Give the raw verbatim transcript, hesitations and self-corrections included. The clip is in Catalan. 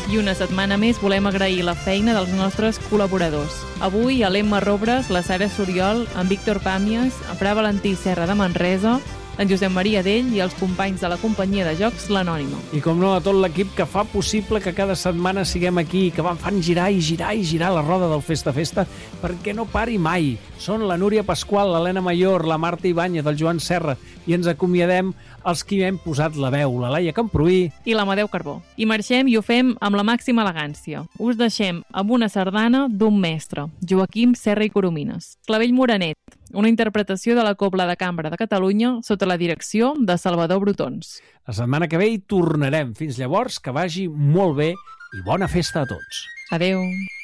I una setmana més volem agrair la feina dels nostres col·laboradors. Avui a l'Emma Robres, la Sara Soriol, en Víctor Pàmies, en Fra Valentí Serra de Manresa, en Josep Maria Dell i els companys de la companyia de jocs l'Anònima. I com no, a tot l'equip que fa possible que cada setmana siguem aquí, que van fan girar i girar i girar la roda del Festa Festa perquè no pari mai. Són la Núria Pasqual, l'Helena Mayor, la Marta Ibáñez, el Joan Serra, i ens acomiadem els qui hem posat la veu, la Laia Camproí i l'Amadeu Carbó. I marxem i ho fem amb la màxima elegància. Us deixem amb una sardana d'un mestre, Joaquim Serra i Coromines. Clavell Morenet, una interpretació de la Cobla de Cambra de Catalunya sota la direcció de Salvador Brutons. La setmana que ve hi tornarem. Fins llavors, que vagi molt bé i bona festa a tots. Adeu.